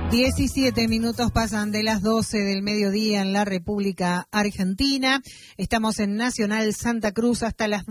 17 minutos pasan de las 12 del mediodía en la República Argentina. Estamos en Nacional Santa Cruz hasta las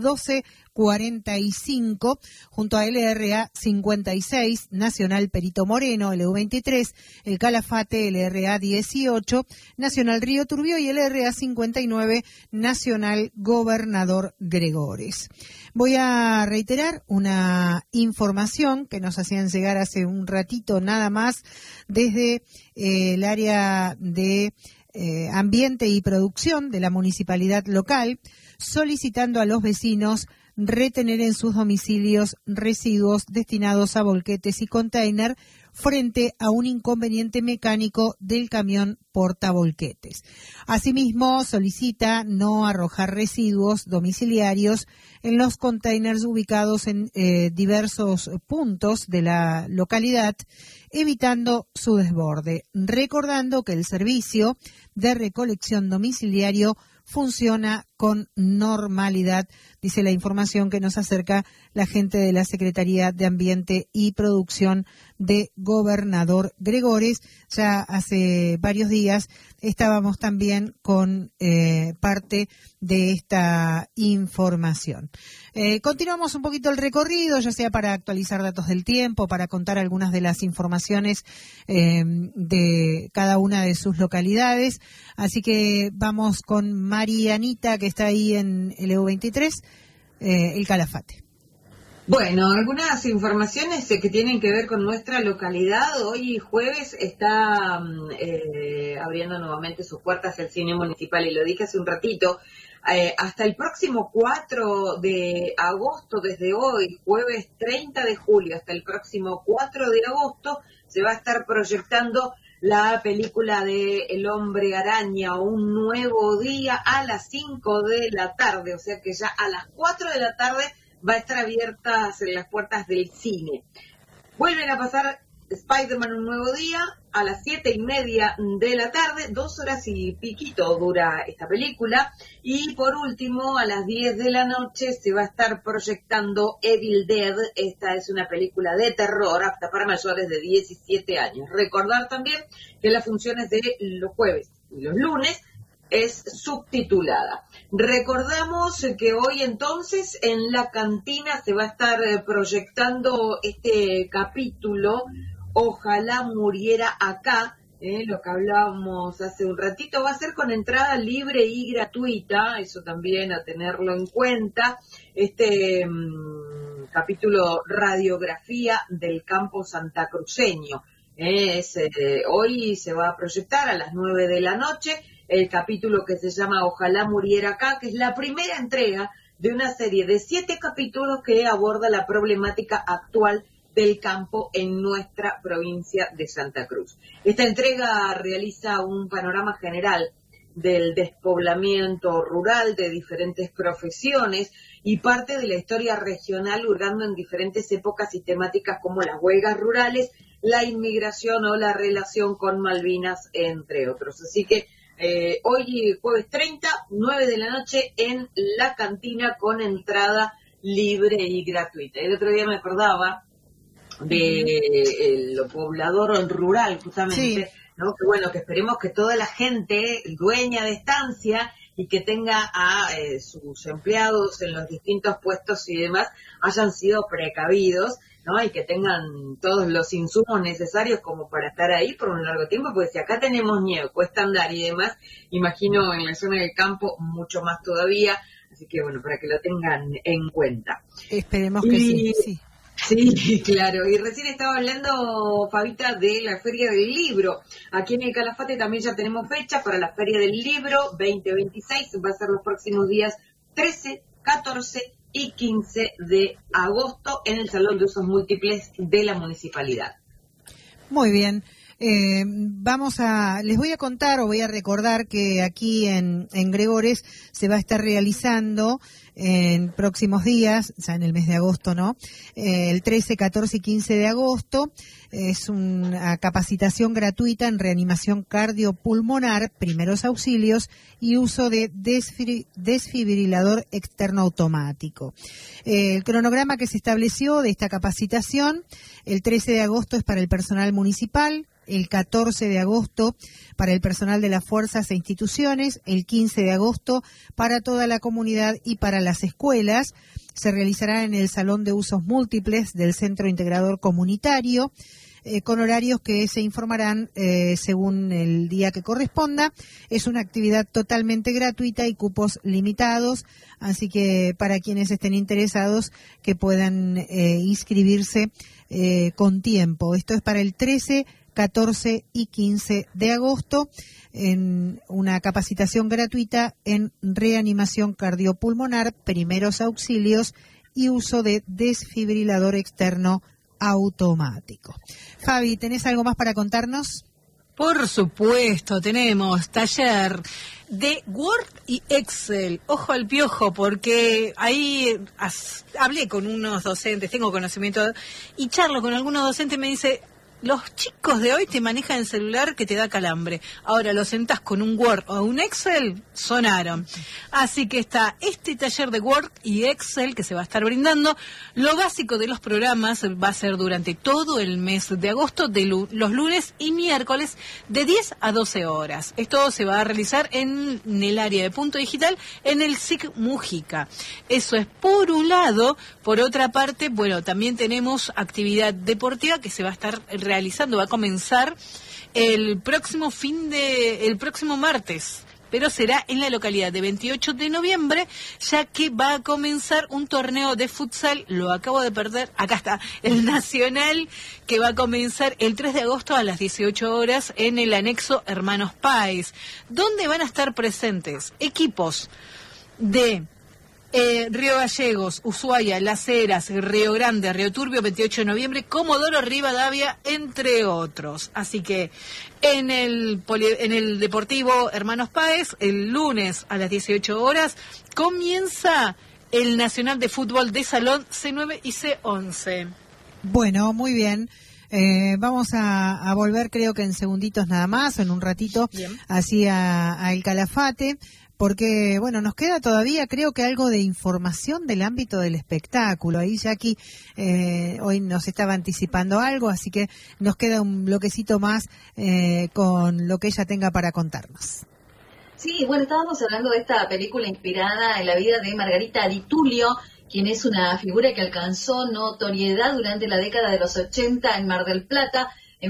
12:45, junto a LRA 56, Nacional Perito Moreno, LU23, el Calafate, LRA 18, Nacional Río Turbio y LRA 59, Nacional Gobernador Gregores. Voy a reiterar una información que nos hacían llegar hace un ratito nada más desde el área de Ambiente y Producción de la municipalidad local, solicitando a los vecinos retener en sus domicilios residuos destinados a volquetes y container frente a un inconveniente mecánico del camión portavolquetes. Asimismo, solicita no arrojar residuos domiciliarios en los containers ubicados en diversos puntos de la localidad, evitando su desborde, recordando que el servicio de recolección domiciliario funciona con normalidad, dice la información que nos acerca la gente de la Secretaría de Ambiente y Producción de Gobernador Gregores. Ya hace varios días estábamos también con parte de esta información. Continuamos un poquito el recorrido, ya sea para actualizar datos del tiempo, para contar algunas de las informaciones de cada una de sus localidades. Así que vamos con Marianita, que está ahí en el EU23, el Calafate. Bueno, algunas informaciones que tienen que ver con nuestra localidad. Hoy jueves está abriendo nuevamente sus puertas el cine municipal, y lo dije hace un ratito. Hasta el próximo 4 de agosto, desde hoy, jueves 30 de julio, hasta el próximo 4 de agosto, se va a estar proyectando la película de El Hombre Araña, Un Nuevo Día, a las 5 de la tarde, o sea que ya a las 4 de la tarde va a estar abiertas las puertas del cine. Vuelven a pasar Spider-Man Un Nuevo Día a las 7:30 de la tarde, 2 horas y piquito dura esta película. Y por último, a las 10 de la noche se va a estar proyectando Evil Dead. Esta es una película de terror apta para mayores de 17 años. Recordar también que las funciones de los jueves y los lunes es subtitulada. Recordamos que hoy entonces en la cantina se va a estar proyectando este capítulo, Ojalá Muriera Acá, lo que hablábamos hace un ratito. Va a ser con entrada libre y gratuita, eso también a tenerlo en cuenta. Este capítulo Radiografía del Campo Santacruceño. Hoy se va a proyectar a las 9 de la noche el capítulo que se llama Ojalá Muriera Acá, que es la primera entrega de una serie de 7 capítulos que aborda la problemática actual del campo en nuestra provincia de Santa Cruz. Esta entrega realiza un panorama general del despoblamiento rural de diferentes profesiones y parte de la historia regional, hurgando en diferentes épocas y temáticas como las huelgas rurales, la inmigración o la relación con Malvinas, entre otros. Así que hoy jueves 30, 9 de la noche en la cantina con entrada libre y gratuita. El otro día me acordaba de lo poblador rural, justamente, sí, ¿no? Que bueno, que esperemos que toda la gente dueña de estancia y que tenga a sus empleados en los distintos puestos y demás hayan sido precavidos, ¿no? Y que tengan todos los insumos necesarios como para estar ahí por un largo tiempo, porque si acá tenemos nieve, cuesta andar y demás, imagino en la zona del campo mucho más todavía, así que bueno, para que lo tengan en cuenta. Esperemos que sí. Sí, claro. Y recién estaba hablando, Fabita, de la Feria del Libro. Aquí en el Calafate también ya tenemos fecha para la Feria del Libro 2026. Va a ser los próximos días 13, 14 y 15 de agosto en el Salón de Usos Múltiples de la Municipalidad. Muy bien. Les voy a contar o voy a recordar que aquí en Gregores se va a estar realizando en próximos días, ya en el mes de agosto, ¿no? El 13, 14 y 15 de agosto es una capacitación gratuita en reanimación cardiopulmonar, primeros auxilios y uso de desfibrilador externo automático. El cronograma que se estableció de esta capacitación, el 13 de agosto es para el personal municipal, el 14 de agosto para el personal de las fuerzas e instituciones, el 15 de agosto para toda la comunidad y para las escuelas. Se realizará en el Salón de Usos Múltiples del Centro Integrador Comunitario, con horarios que se informarán según el día que corresponda. Es una actividad totalmente gratuita y cupos limitados, así que para quienes estén interesados que puedan inscribirse con tiempo. Esto es para el 13, 14 y 15 de agosto en una capacitación gratuita en reanimación cardiopulmonar, primeros auxilios y uso de desfibrilador externo automático. Fabi, ¿tenés algo más para contarnos? Por supuesto, tenemos taller de Word y Excel. Ojo al piojo, porque ahí hablé con unos docentes, tengo conocimiento, y charlo con algunos docentes y me dice: los chicos de hoy te manejan el celular que te da calambre. Ahora lo sentás con un Word o un Excel, sonaron. Así que está este taller de Word y Excel que se va a estar brindando. Lo básico de los programas va a ser durante todo el mes de agosto, de los lunes y miércoles, de 10 a 12 horas. Esto se va a realizar en el área de Punto Digital, en el SIC Mujica. Eso es por un lado. Por otra parte, bueno, también tenemos actividad deportiva que se va a estar realizando, va a comenzar el próximo martes, pero será en la localidad de 28 de noviembre, ya que va a comenzar un torneo de futsal, lo acabo de perder, acá está, el nacional, que va a comenzar el 3 de agosto a las 18 horas en el anexo Hermanos Páez, donde van a estar presentes equipos de Río Gallegos, Ushuaia, Las Heras, Río Grande, Río Turbio, 28 de noviembre, Comodoro Rivadavia, entre otros. Así que en el Deportivo Hermanos Páez, el lunes a las 18 horas, comienza el Nacional de Fútbol de Salón C9 y C11. Bueno, muy bien. Vamos a volver, creo que en segunditos nada más, en un ratito, bien, así a El Calafate, porque, bueno, nos queda todavía, creo que algo de información del ámbito del espectáculo. Ahí Jackie hoy nos estaba anticipando algo, así que nos queda un bloquecito más con lo que ella tenga para contarnos. Sí, bueno, estábamos hablando de esta película inspirada en la vida de Margarita Di Tullio, quien es una figura que alcanzó notoriedad durante la década de los 80 en Mar del Plata. En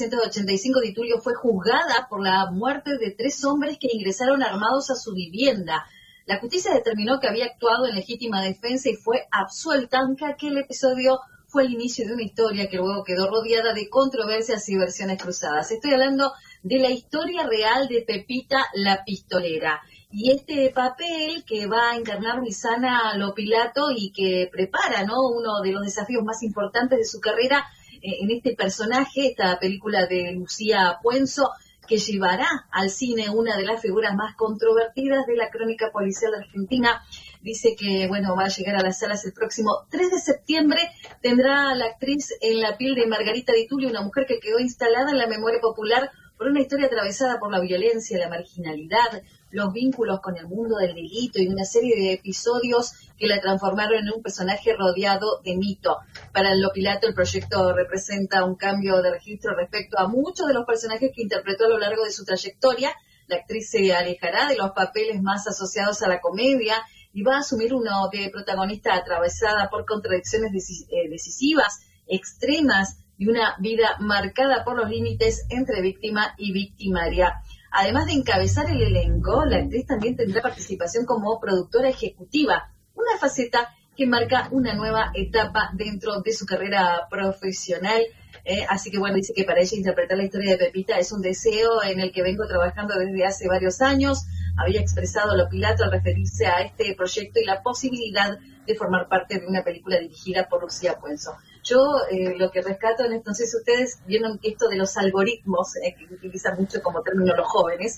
1985, Di Tullio fue juzgada por la muerte de 3 hombres que ingresaron armados a su vivienda. La justicia determinó que había actuado en legítima defensa y fue absuelta, aunque aquel episodio fue el inicio de una historia que luego quedó rodeada de controversias y versiones cruzadas. Estoy hablando de la historia real de Pepita la Pistolera. Y este papel que va a encarnar Luisana Lopilato y que prepara, ¿no?, uno de los desafíos más importantes de su carrera en este personaje, esta película de Lucía Puenzo, que llevará al cine una de las figuras más controvertidas de la crónica policial de Argentina. Dice que, bueno, va a llegar a las salas el próximo 3 de septiembre. Tendrá a la actriz en la piel de Margarita Di Tullio, una mujer que quedó instalada en la memoria popular por una historia atravesada por la violencia, la marginalidad, los vínculos con el mundo del delito y una serie de episodios que la transformaron en un personaje rodeado de mito. Para el Lopilato, el proyecto representa un cambio de registro respecto a muchos de los personajes que interpretó a lo largo de su trayectoria. La actriz se alejará de los papeles más asociados a la comedia y va a asumir uno de protagonista atravesada por contradicciones decisivas, extremas, y una vida marcada por los límites entre víctima y victimaria. Además de encabezar el elenco, la actriz también tendrá participación como productora ejecutiva, una faceta que marca una nueva etapa dentro de su carrera profesional. Así que, bueno, dice que para ella interpretar la historia de Pepita es un deseo en el que vengo trabajando desde hace varios años. Había expresado Lopilato al referirse a este proyecto y la posibilidad de formar parte de una película dirigida por Lucía Puenzo. Yo lo que rescato en esto, no sé si ustedes vieron esto de los algoritmos, que utilizan mucho como término los jóvenes,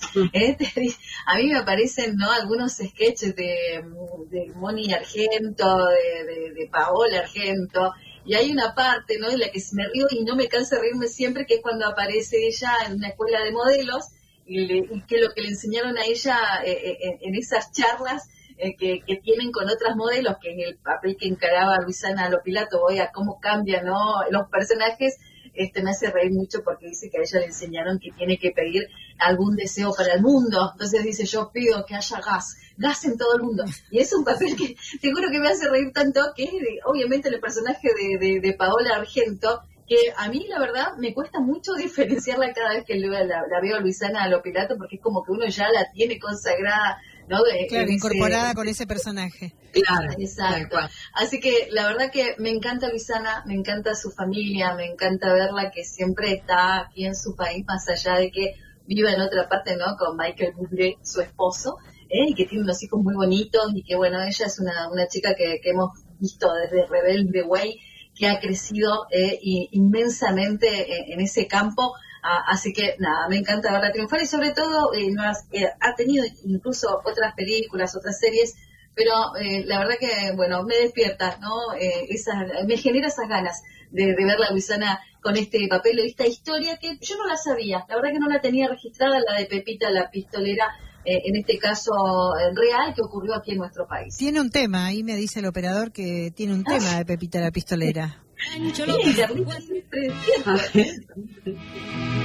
a mí me aparecen, ¿no?, algunos sketches de Moni Argento, de Paola Argento, y hay una parte, ¿no?, en la que me río y no me cansa de reírme siempre, que es cuando aparece ella en una escuela de modelos, y que lo que le enseñaron a ella en esas charlas que tienen con otras modelos, que es el papel que encaraba Luisana Lopilato, a cómo cambian, ¿no?, los personajes, me hace reír mucho porque dice que a ella le enseñaron que tiene que pedir algún deseo para el mundo. Entonces dice, yo pido que haya gas en todo el mundo. Y es un papel que te juro que me hace reír tanto, que es obviamente el personaje de Paola Argento, que a mí la verdad me cuesta mucho diferenciarla cada vez que la veo a Luisana Lopilato, porque es como que uno ya la tiene consagrada, ¿no? Claro, incorporada con ese personaje. Claro, exacto. Así que la verdad que me encanta Luisana, me encanta su familia, me encanta verla que siempre está aquí en su país, más allá de que viva en otra parte, ¿no? Con Michael Bublé, su esposo, y que tiene unos hijos muy bonitos, y que bueno, ella es una chica que hemos visto desde Rebelde Way, que ha crecido inmensamente en ese campo, así que nada, me encanta verla triunfar, y sobre todo ha tenido incluso otras películas, otras series, pero la verdad que, bueno, me despierta, ¿no? Me genera esas ganas de ver a Luisana con este papel, esta historia que yo no la sabía, la verdad que no la tenía registrada, la de Pepita la Pistolera, en este caso real, que ocurrió aquí en nuestro país. Tiene un tema, ahí me dice el operador que tiene un tema de Pepita la Pistolera. Sí, Carlita siempre